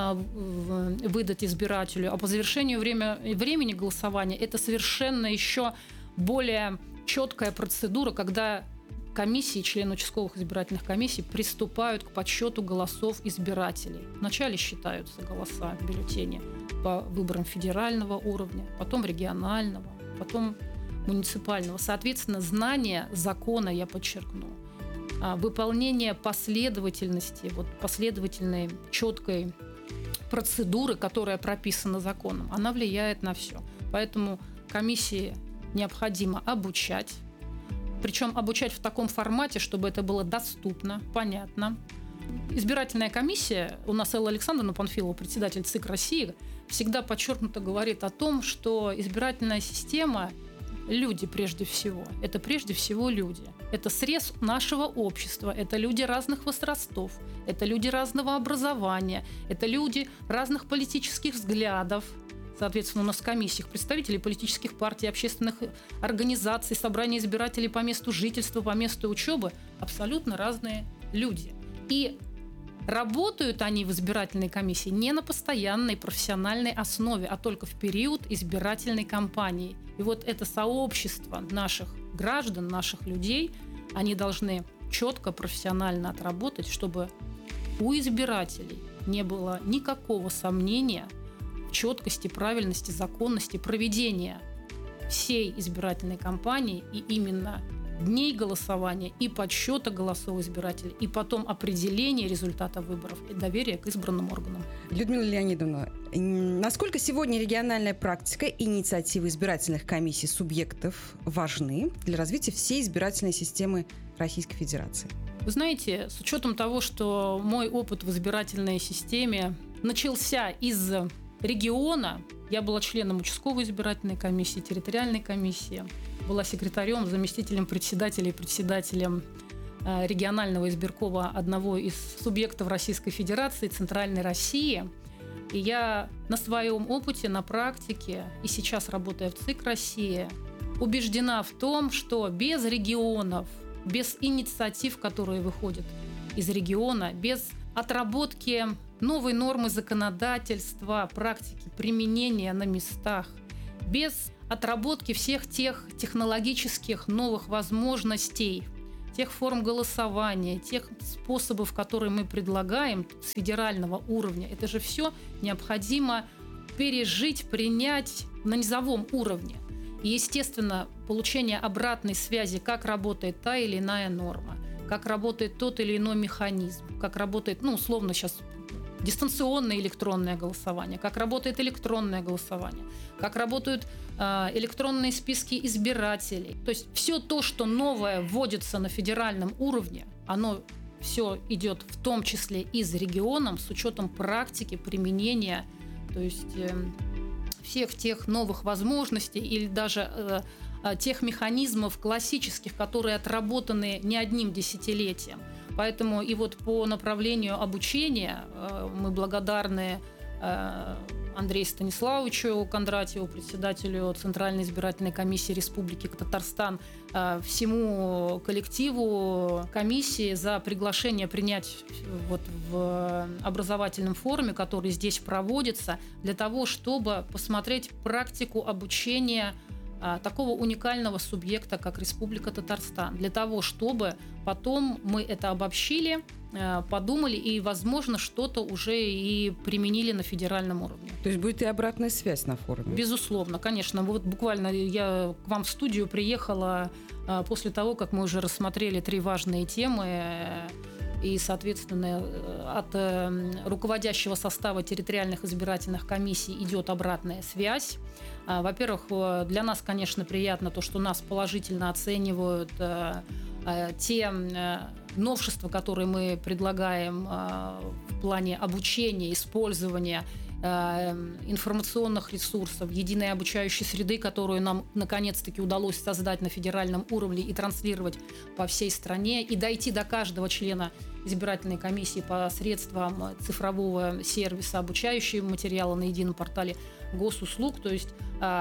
выдать избирателю. А по завершению времени голосования это совершенно еще более четкая процедура, когда комиссии, члены участковых избирательных комиссий приступают к подсчету голосов избирателей. Вначале считаются голоса в бюллетене по выборам федерального уровня, потом регионального, потом муниципального. Соответственно, знание закона, я подчеркну, выполнение последовательности, последовательной, четкой процедуры, которая прописана законом, она влияет на все. Поэтому комиссии необходимо обучать, причем обучать в таком формате, чтобы это было доступно, понятно. Избирательная комиссия, у нас Элла Александровна Панфилова, председатель ЦИК России, всегда подчеркнуто говорит о том, что избирательная система – люди прежде всего. Это прежде всего люди. Это срез нашего общества, это люди разных возрастов, это люди разного образования, это люди разных политических взглядов. Соответственно, у нас в комиссиях представители политических партий, общественных организаций, собрания избирателей по месту жительства, по месту учебы – абсолютно разные люди. И работают они в избирательной комиссии не на постоянной профессиональной основе, а только в период избирательной кампании. И вот это сообщество наших граждан, наших людей, они должны четко, профессионально отработать, чтобы у избирателей не было никакого сомнения в четкости, правильности, законности проведения всей избирательной кампании и именно дней голосования и подсчета голосов избирателей, и потом определения результата выборов и доверия к избранным органам. Людмила Леонидовна, насколько сегодня региональная практика и инициативы избирательных комиссий субъектов важны для развития всей избирательной системы Российской Федерации? Вы знаете, с учетом того, что мой опыт в избирательной системе начался из региона. Я была членом участковой избирательной комиссии, территориальной комиссии, была секретарем, заместителем председателя и председателем регионального избиркома одного из субъектов Российской Федерации, Центральной России. И я на своем опыте, на практике, и сейчас работая в ЦИК России, убеждена в том, что без регионов, без инициатив, которые выходят из региона, без отработки новой нормы законодательства, практики применения на местах, без отработки всех тех технологических новых возможностей, тех форм голосования, тех способов, которые мы предлагаем с федерального уровня. Это же все необходимо пережить, принять на низовом уровне. И, естественно, получение обратной связи, как работает та или иная норма, как работает тот или иной механизм, как работает, условно сейчас, дистанционное электронное голосование, как работает электронное голосование, как работают электронные списки избирателей. То есть все то, что новое вводится на федеральном уровне, оно все идет в том числе из регионов с учетом практики применения, то есть всех тех новых возможностей или даже тех механизмов классических, которые отработаны не одним десятилетием. Поэтому и вот по направлению обучения мы благодарны Андрею Станиславовичу Кондратьеву, председателю Центральной избирательной комиссии Республики Татарстан, всему коллективу комиссии за приглашение принять вот в образовательном форуме, который здесь проводится, для того, чтобы посмотреть практику обучения такого уникального субъекта, как Республика Татарстан, для того, чтобы потом мы это обобщили, подумали и, возможно, что-то уже и применили на федеральном уровне. То есть будет и обратная связь на форуме? Безусловно, конечно. Вот буквально я к вам в студию приехала после того, как мы уже рассмотрели 3 важные темы. И, соответственно, от руководящего состава территориальных избирательных комиссий идет обратная связь. Во-первых, для нас, конечно, приятно то, что нас положительно оценивают те новшества, которые мы предлагаем в плане обучения, использования информационных ресурсов, единой обучающей среды, которую нам наконец-таки удалось создать на федеральном уровне и транслировать по всей стране, и дойти до каждого члена избирательной комиссии посредством цифрового сервиса, обучающего материала на едином портале госуслуг. То есть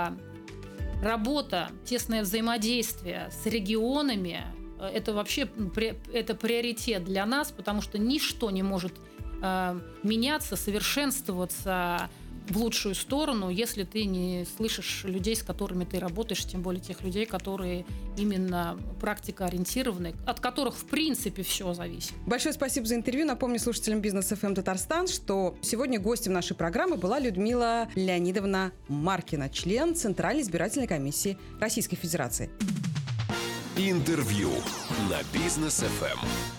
работа, тесное взаимодействие с регионами – это вообще это приоритет для нас, потому что ничто не может меняться, совершенствоваться в лучшую сторону, если ты не слышишь людей, с которыми ты работаешь, тем более тех людей, которые именно практикоориентированы, от которых в принципе все зависит. Большое спасибо за интервью. Напомню слушателям Бизнес ФМ Татарстан, что сегодня гостем нашей программы была Людмила Леонидовна Маркина, член Центральной избирательной комиссии Российской Федерации. Интервью на Бизнес ФМ.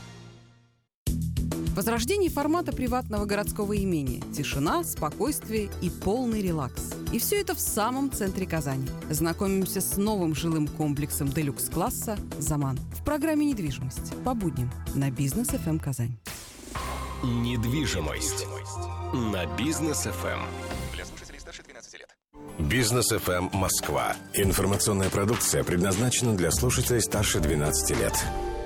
Возрождение формата приватного городского имения. Тишина, спокойствие и полный релакс. И все это в самом центре Казани. Знакомимся с новым жилым комплексом делюкс-класса «Заман» в программе «Недвижимость» по будням на Бизнес ФМ Казань. Недвижимость на Бизнес ФМ. Для слушателей старше 12 лет. Бизнес ФМ Москва. Информационная продукция предназначена для слушателей старше 12 лет.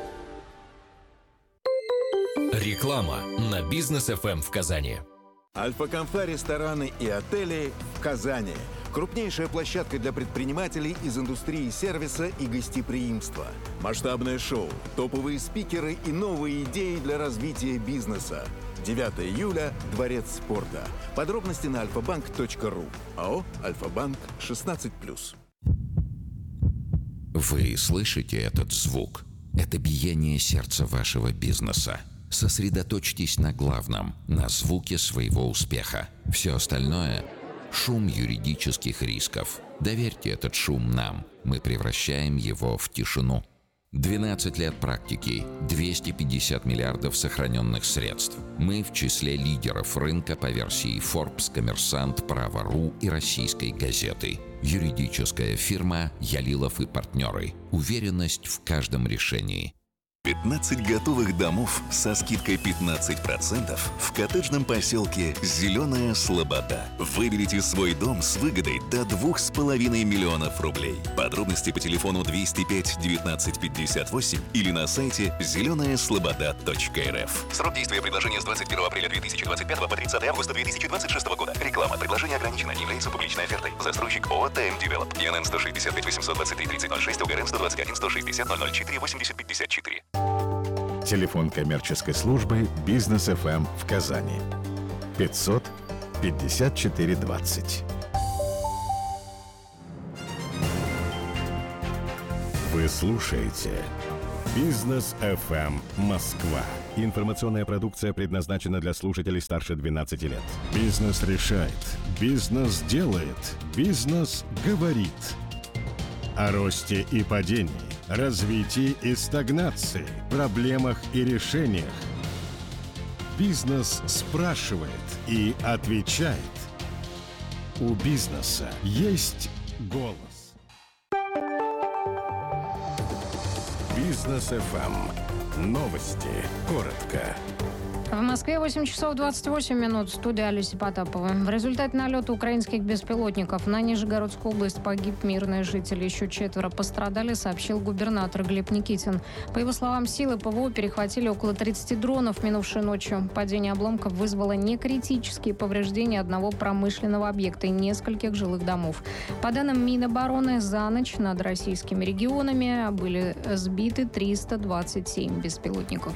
Реклама на Бизнес ФМ в Казани. Альфа-Кафе, рестораны и отели в Казани. Крупнейшая площадка для предпринимателей из индустрии сервиса и гостеприимства. Масштабное шоу, топовые спикеры и новые идеи для развития бизнеса. 9 июля – Дворец спорта. Подробности на alfabank.ru. АО «Альфа-Банк» 16+. Вы слышите этот звук? Это биение сердца вашего бизнеса. Сосредоточьтесь на главном, на звуке своего успеха. Все остальное – шум юридических рисков. Доверьте этот шум нам. Мы превращаем его в тишину. 12 лет практики, 250 миллиардов сохраненных средств. Мы в числе лидеров рынка по версии Forbes, Коммерсант, Право.ру и Российской газеты. Юридическая фирма «Ялилов и партнеры». Уверенность в каждом решении. 15 готовых домов со скидкой 15% в коттеджном поселке «Зеленая Слобода». Выберите свой дом с выгодой до 2,5 миллионов рублей. Подробности по телефону 205 19 58 или на сайте зеленаяслобода.рф. Срок действия предложения с 21 апреля 2025 по 30 августа 2026 года. Реклама. Предложение ограничено. Не является публичной офертой. Застройщик ООО «ТМ Девелоп». ИНН 165 823 3006, УГРН 121 160 004 80 54. Телефон коммерческой службы «Бизнес ФМ» в Казани. 500 54 20. Вы слушаете «Бизнес ФМ Москва». Информационная продукция предназначена для слушателей старше 12 лет. Бизнес решает. Бизнес делает. Бизнес говорит. О росте и падении, развитии и стагнации, проблемах и решениях. Бизнес спрашивает и отвечает. У бизнеса есть голос. Бизнес ФМ. Новости. Коротко. В Москве 8 часов 28 минут. Студия Алиса Потапова. В результате налета украинских беспилотников на Нижегородскую область погиб мирный житель. Еще 4 пострадали, сообщил губернатор Глеб Никитин. По его словам, силы ПВО перехватили около 30 дронов минувшей ночью. Падение обломков вызвало некритические повреждения одного промышленного объекта и нескольких жилых домов. По данным Минобороны, за ночь над российскими регионами были сбиты 327 беспилотников.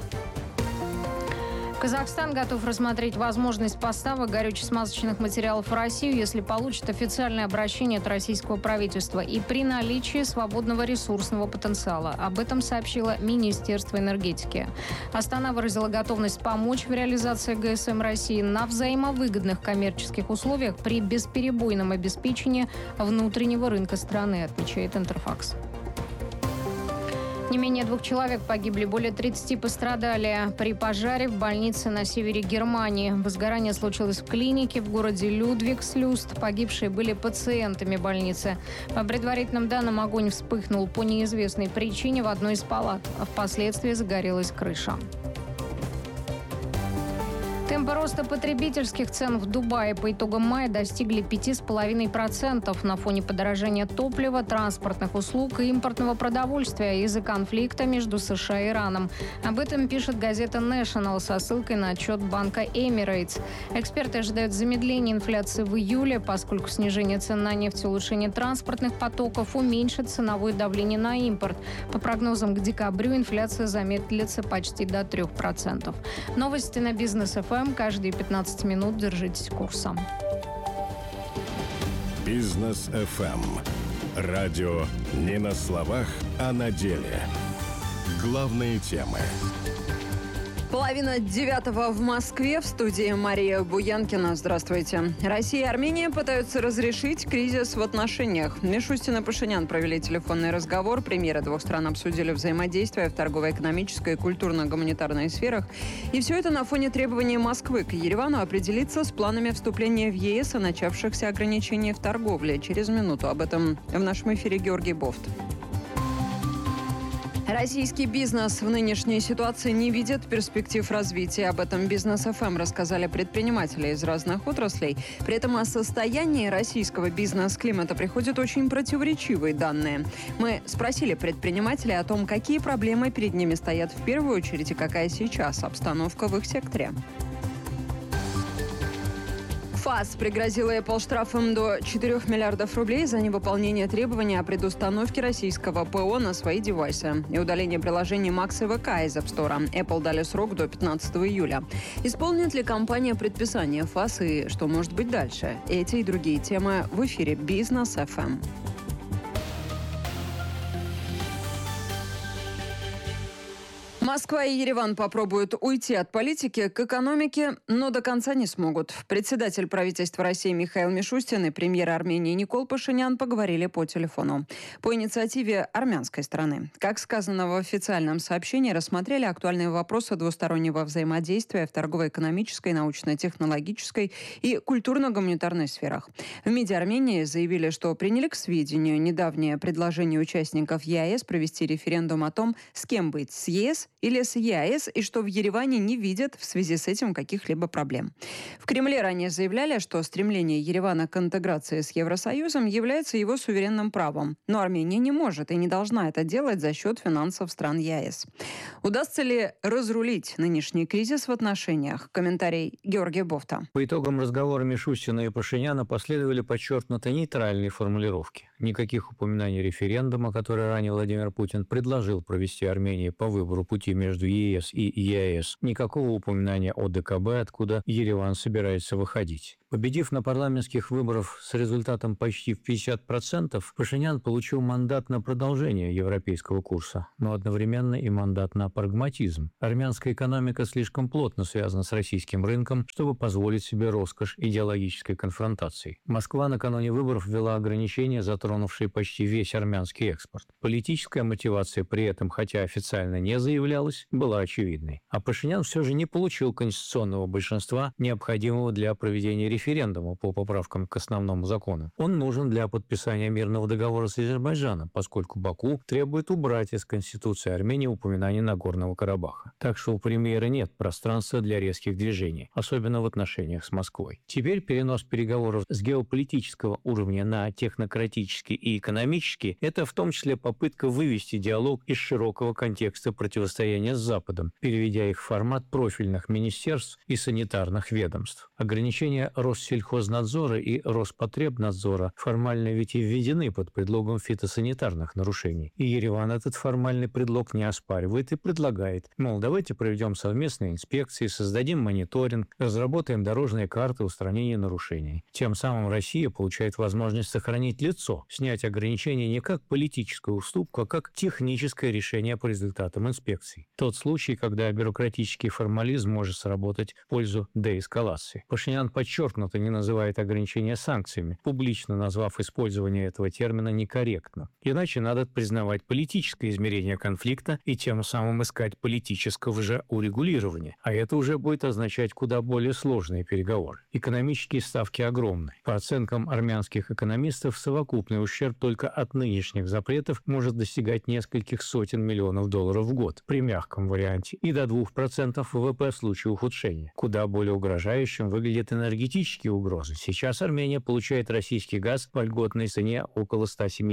Казахстан готов рассмотреть возможность поставок горюче-смазочных материалов в Россию, если получит официальное обращение от российского правительства и при наличии свободного ресурсного потенциала. Об этом сообщило Министерство энергетики. Астана выразила готовность помочь в реализации ГСМ России на взаимовыгодных коммерческих условиях при бесперебойном обеспечении внутреннего рынка страны, отмечает Интерфакс. Не менее 2 человек погибли, более 30 пострадали при пожаре в больнице на севере Германии. Возгорание случилось в клинике в городе Людвигслюст. Погибшие были пациентами больницы. По предварительным данным, огонь вспыхнул по неизвестной причине в одной из палат. Впоследствии загорелась крыша. Темпы роста потребительских цен в Дубае по итогам мая достигли 5,5% на фоне подорожания топлива, транспортных услуг и импортного продовольствия из-за конфликта между США и Ираном. Об этом пишет газета National со ссылкой на отчет банка Emirates. Эксперты ожидают замедления инфляции в июле, поскольку снижение цен на нефть и улучшение транспортных потоков уменьшит ценовое давление на импорт. По прогнозам, к декабрю инфляция замедлится почти до 3%. Новости на Бизнес ФМ. Каждые 15 минут держитесь курса. Бизнес ФМ. Радио не на словах, а на деле. Главные темы. 8:30 в Москве. В студии Мария Буянкина. Здравствуйте. Россия и Армения пытаются разрешить кризис в отношениях. Мишустин и Пашинян провели телефонный разговор. Премьеры двух стран обсудили взаимодействие в торгово-экономической и культурно-гуманитарной сферах. И все это на фоне требований Москвы к Еревану определиться с планами вступления в ЕС и начавшихся ограничений в торговле. Через минуту об этом в нашем эфире Георгий Бофт. Российский бизнес в нынешней ситуации не видит перспектив развития. Об этом Бизнес ФМ рассказали предприниматели из разных отраслей. При этом о состоянии российского бизнес-климата приходят очень противоречивые данные. Мы спросили предпринимателей о том, какие проблемы перед ними стоят в первую очередь и какая сейчас обстановка в их секторе. ФАС пригрозила Apple штрафом до 4 миллиардов рублей за невыполнение требований о предустановке российского ПО на свои девайсы и удаление приложений Max и ВК из App Store. Apple дали срок до 15 июля. Исполнит ли компания предписание ФАС и что может быть дальше? Эти и другие темы в эфире Бизнес ФМ. Москва и Ереван попробуют уйти от политики к экономике, но до конца не смогут. Председатель правительства России Михаил Мишустин и премьер Армении Никол Пашинян поговорили по телефону. По инициативе армянской стороны. Как сказано в официальном сообщении, рассмотрели актуальные вопросы двустороннего взаимодействия в торгово-экономической, научно-технологической и культурно-гуманитарной сферах. В МИДе Армении заявили, что приняли к сведению недавнее предложение участников ЕАЭС провести референдум о том, с кем быть, с ЕС или с ЕАЭС, и что в Ереване не видят в связи с этим каких-либо проблем. В Кремле ранее заявляли, что стремление Еревана к интеграции с Евросоюзом является его суверенным правом. Но Армения не может и не должна это делать за счет финансов стран ЕАЭС. Удастся ли разрулить нынешний кризис в отношениях? Комментарий Георгия Бофта. По итогам разговора Мишустина и Пашиняна последовали подчеркнуты нейтральные формулировки. Никаких упоминаний референдума, который ранее Владимир Путин предложил провести Армении по выбору пути между ЕС и ЕАЭС. Никакого упоминания о ДКБ, откуда Ереван собирается выходить. Победив на парламентских выборах с результатом почти в 50%, Пашинян получил мандат на продолжение европейского курса, но одновременно и мандат на прагматизм. Армянская экономика слишком плотно связана с российским рынком, чтобы позволить себе роскошь идеологической конфронтации. Москва накануне выборов ввела ограничения, затронувшие почти весь армянский экспорт. Политическая мотивация при этом, хотя официально не заявлялась, была очевидной. А Пашинян все же не получил конституционного большинства, необходимого для проведения референдума по поправкам к основному закону. Он нужен для подписания мирного договора с Азербайджаном, поскольку Баку требует убрать из Конституции Армении упоминание Нагорного Карабаха. Так что у премьера нет пространства для резких движений, особенно в отношениях с Москвой. Теперь перенос переговоров с геополитического уровня на технократический и экономический – это в том числе попытка вывести диалог из широкого контекста противостояния с Западом, переведя их в формат профильных министерств и санитарных ведомств. Ограничения Россельхознадзора и Роспотребнадзора формально ведь и введены под предлогом фитосанитарных нарушений. И Ереван этот формальный предлог не оспаривает и предлагает, мол, давайте проведем совместные инспекции, создадим мониторинг, разработаем дорожные карты устранения нарушений. Тем самым Россия получает возможность сохранить лицо, снять ограничения не как политическую уступку, а как техническое решение по результатам инспекций. Тот случай, когда бюрократический формализм может сработать в пользу деэскалации. Пашинян подчеркнуто не называет ограничения санкциями, публично назвав использование этого термина некорректно. Иначе надо признавать политическое измерение конфликта и тем самым искать политического же урегулирования. А это уже будет означать куда более сложные переговоры. Экономические ставки огромны. По оценкам армянских экономистов, совокупный ущерб только от нынешних запретов может достигать нескольких сотен миллионов долларов в год при мягком варианте и до 2% ВВП в случае ухудшения. Куда более угрожающим выглядят энергетические угрозы. Сейчас Армения получает российский газ по льготной цене около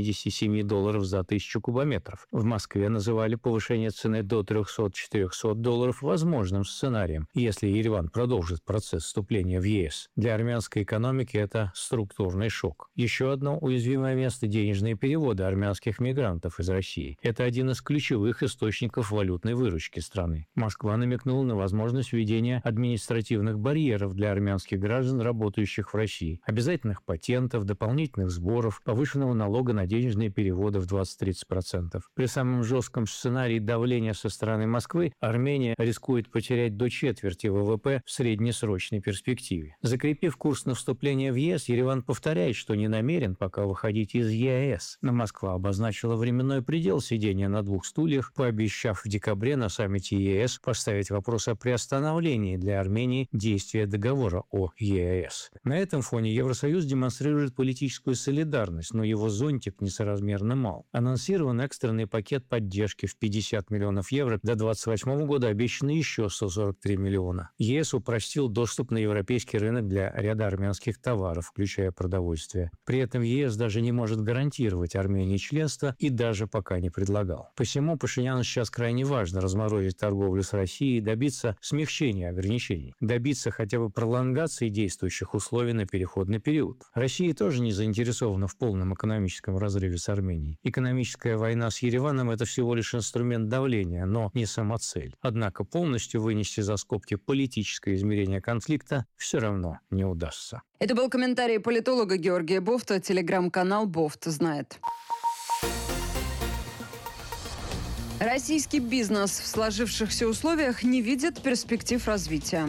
$177 за 1000 кубометров. В Москве называли повышение цены до $300-400 возможным сценарием, если Ереван продолжит процесс вступления в ЕС. Для армянской экономики это структурный шок. Еще одно уязвимое место – денежные переводы армянских мигрантов из России. Это один из ключевых источников валютной выручки страны. Москва намекнула на возможность введения административных барьеров для армянских граждан, работающих в России, обязательных патентов, дополнительных сборов, повышенного налога на денежные переводы в 20-30%. При самом жестком сценарии давления со стороны Москвы Армения рискует потерять до четверти ВВП в среднесрочной перспективе. Закрепив курс на вступление в ЕС, Ереван повторяет, что не намерен пока выходить из ЕАЭС. Но Москва обозначила временной предел сидения на двух стульях, пообещав в декабре на саммите ЕС поставить вопрос о приостановлении для Армении действия договора о ЕАЭС. На этом фоне Евросоюз демонстрирует политическую солидарность, но его зонтик несоразмерно мал. Анонсирован экстренный пакет поддержки в 50 миллионов евро, до 2028 года обещано еще 143 миллиона. ЕС упростил доступ на европейский рынок для ряда армянских товаров, включая продовольствие. При этом ЕС даже не может гарантировать Армении членство и даже пока не предлагал. Посему Пашиняну сейчас крайне важно разморозить торговлю с Россией и добиться смягчения ограничений, добиться хотя бы пролонгации действующих условий на переходный период. Россия тоже не заинтересована в полном экономическом разрыве с Арменией. Экономическая война с Ереваном – это всего лишь инструмент давления, но не самоцель. Однако полностью вынести за скобки политическое измерение конфликта все равно не удастся. Это был комментарий политолога Георгия Бофта, телеграм-канал «Бофт знает». Российский бизнес в сложившихся условиях не видит перспектив развития.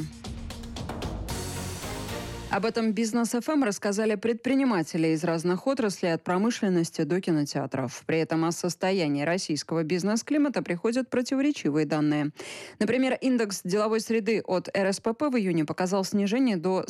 Об этом Бизнес ФМ рассказали предприниматели из разных отраслей, от промышленности до кинотеатров. При этом о состоянии российского бизнес-климата приходят противоречивые данные. Например, индекс деловой среды от РСПП в июне показал снижение до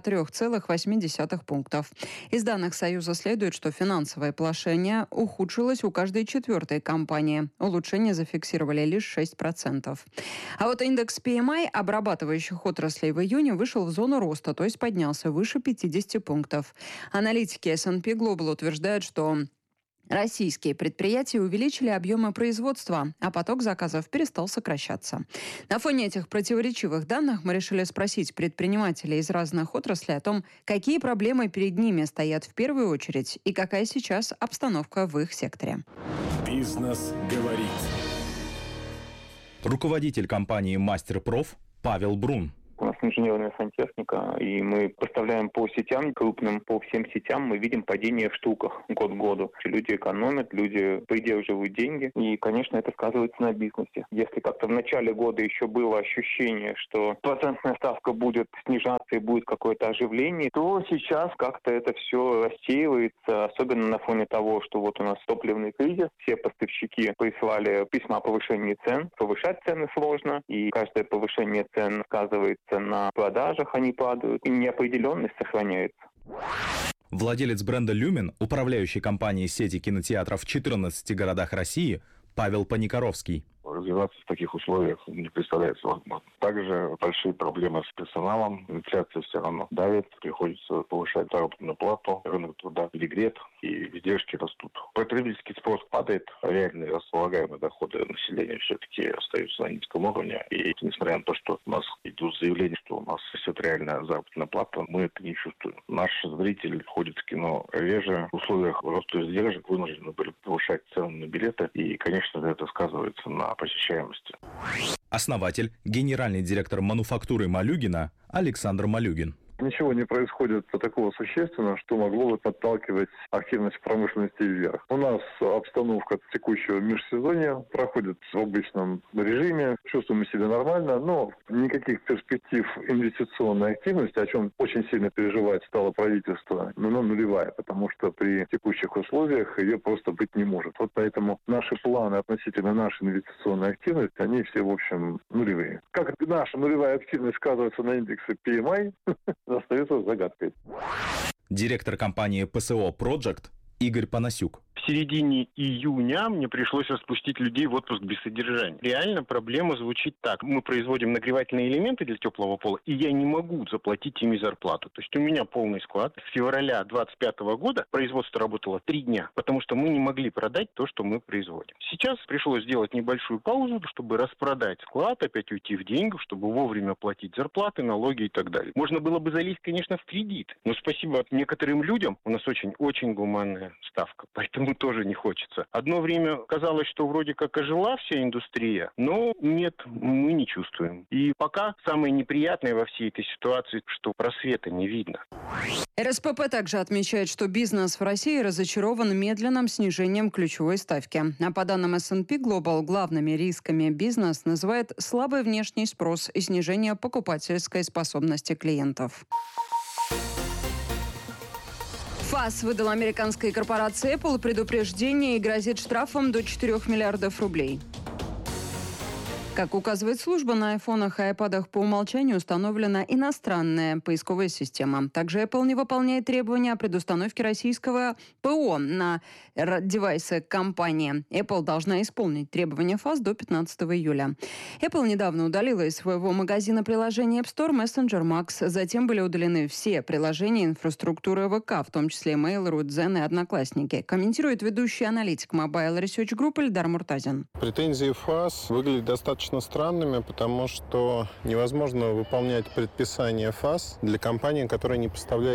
43,8 пунктов. Из данных Союза следует, что финансовое положение ухудшилось у каждой четвертой компании. Улучшение зафиксировали лишь 6%. А вот индекс PMI обрабатывающих отраслей в июне вышел в зону роста, то есть поднялся выше 50 пунктов. Аналитики S&P Global утверждают, что российские предприятия увеличили объемы производства, а поток заказов перестал сокращаться. На фоне этих противоречивых данных мы решили спросить предпринимателей из разных отраслей о том, какие проблемы перед ними стоят в первую очередь и какая сейчас обстановка в их секторе. Бизнес говорит. Руководитель компании «Мастер-Проф» Павел Брун. У нас инженерная сантехника, и мы поставляем по сетям крупным, по всем сетям мы видим падение в штуках год к году. Люди экономят, люди придерживают деньги, и, конечно, это сказывается на бизнесе. Если как-то в начале года еще было ощущение, что процентная ставка будет снижаться и будет какое-то оживление, то сейчас как-то это все рассеивается, особенно на фоне того, что вот у нас топливный кризис, все поставщики прислали письма о повышении цен. Повышать цены сложно, и каждое повышение цен сказывается на продажах, они падают, и неопределенность сохраняется. Владелец бренда «Люмен», управляющий компанией сети кинотеатров в 14 городах России, Павел Паникоровский. Развиваться в таких условиях не представляется возможным. Также большие проблемы с персоналом, инфляция все равно давит, приходится повышать заработную плату, рынок труда перегрет и издержки растут. Потребительский спрос падает, реальные располагаемые доходы населения все-таки остаются на низком уровне. И несмотря на то, что у нас идут заявления, что у нас растет реальная заработная плата, мы это не чувствуем. Наш зритель ходит в кино реже, в условиях роста издержек вынуждены были повышать цены на билеты, и, конечно, это сказывается на посещаемости. Основатель, генеральный директор мануфактуры Малюгина Александр Малюгин. Ничего не происходит такого существенного, что могло бы подталкивать активность промышленности вверх. У нас обстановка текущего межсезонья проходит в обычном режиме, чувствуем себя нормально, но никаких перспектив инвестиционной активности, о чем очень сильно переживает стало правительство, но нулевая, потому что при текущих условиях ее просто быть не может. Вот поэтому наши планы относительно нашей инвестиционной активности, они все, в общем, нулевые. Как наша нулевая активность сказывается на индексе PMI, остается загадкой. Директор компании ПСО Project Игорь Панасюк. В середине июня мне пришлось распустить людей в отпуск без содержания. Реально проблема звучит так. Мы производим нагревательные элементы для теплого пола, и я не могу заплатить ими зарплату. То есть у меня полный склад. С февраля 2025 года производство работало 3 дня, потому что мы не могли продать то, что мы производим. Сейчас пришлось сделать небольшую паузу, чтобы распродать склад, опять уйти в деньги, чтобы вовремя платить зарплаты, налоги и так далее. Можно было бы залезть, конечно, в кредит, но спасибо некоторым людям, у нас очень гуманная ставка, поэтому тоже не хочется. Одно время казалось, что вроде как ожила вся индустрия, но нет, мы не чувствуем. И пока самое неприятное во всей этой ситуации, что просвета не видно. РСПП также отмечает, что бизнес в России разочарован медленным снижением ключевой ставки. А по данным S&P Global, главными рисками бизнес называет слабый внешний спрос и снижение покупательской способности клиентов. ФАС выдал американской корпорации Apple предупреждение и грозит штрафом до 4 миллиардов рублей. Как указывает служба, на айфонах и айпадах по умолчанию установлена иностранная поисковая система. Также Apple не выполняет требования о предустановке российского ПО на девайсы компании. Apple должна исполнить требования ФАС до 15 июля. Apple недавно удалила из своего магазина приложений App Store Messenger Max. Затем были удалены все приложения инфраструктуры ВК, в том числе Mail.ru, Zen и Одноклассники. Комментирует ведущий аналитик Mobile Research Group Эльдар Муртазин. Претензии ФАС выглядят достаточно странными, потому что невозможно выполнять предписания ФАС для компании, которая не поставляет